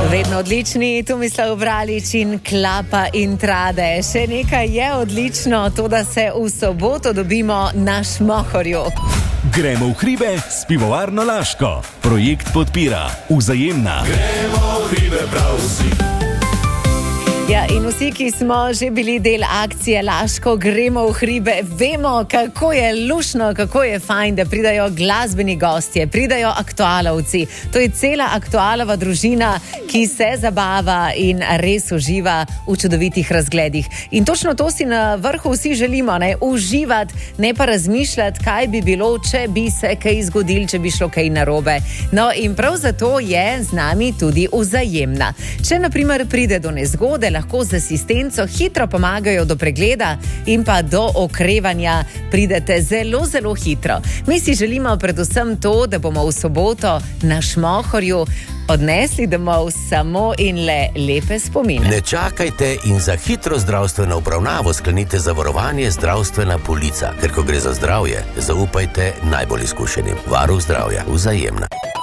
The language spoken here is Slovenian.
Vedno odlični, Tomislav Bralič in Klapa in Trade. Še nekaj je odlično, to, da se v soboto dobimo na Šmohorju. Gremo v hribe s pivovarno Laško. Projekt podpira Vzajemna. Gremo v hribe prav vsi. Ja, in vsi, ki smo že bili del akcije Laško, gremo v hribe, vemo, kako je lušno, kako je fajn, da pridajo glasbeni gostje, pridajo aktualovci. To je cela aktualova družina, ki se zabava in res uživa v čudovitih razgledih. In točno to si na vrhu vsi želimo, ne? Uživati, ne pa razmišljati, kaj bi bilo, če bi se kaj zgodilo, če bi šlo kaj narobe. No, in prav zato je z nami tudi Vzajemna. Če na primer pride do nezgode, lahko z asistenco hitro pomagajo do pregleda in pa do okrevanja pridete zelo, zelo hitro. Mi si želimo predvsem to, da bomo v soboto na Šmohorju odnesli domov samo in le lepe spomine. Ne čakajte in za hitro zdravstveno obravnavo sklenite zavarovanje Zdravstvena polica, ker ko gre za zdravje, zaupajte najbolj izkušenim. Varuh zdravja, Vzajemna.